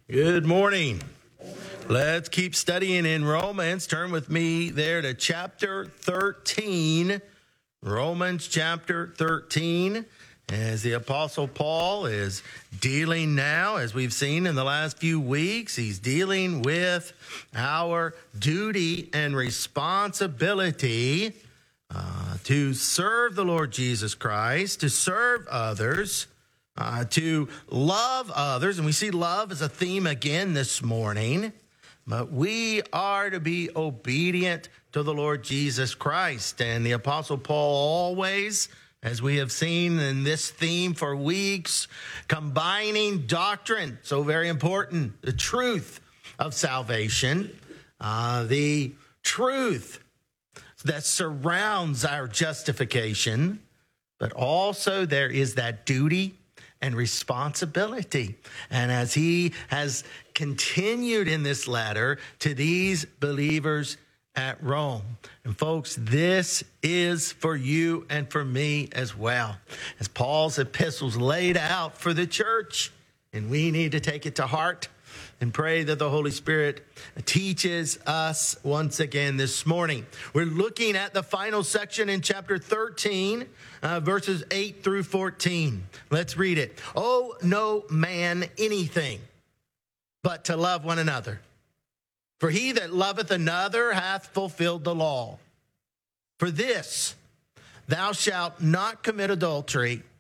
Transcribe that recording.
Good morning. Let's keep studying in Romans. Turn with me there to chapter 13. Romans chapter 13. As the Apostle Paul is dealing now, as we've seen in the last few weeks, he's dealing with our duty and responsibility to serve the Lord Jesus Christ, to serve others, to love others. And we see love as a theme again this morning. But we are to be obedient to the Lord Jesus Christ. And the Apostle Paul always, as we have seen in this theme for weeks, combining doctrine, so very important, the truth of salvation, the truth that surrounds our justification, but also there is that duty and responsibility. And as he has continued in this letter to these believers at Rome. And folks, this is for you and for me as well. As Paul's epistles laid out for the church, and we need to take it to heart and pray that the Holy Spirit teaches us once again this morning. We're looking at the final section in chapter 13, verses 8 through 14. Let's read it. Owe no man anything but to love one another. For he that loveth another hath fulfilled the law. For this, thou shalt not commit adultery,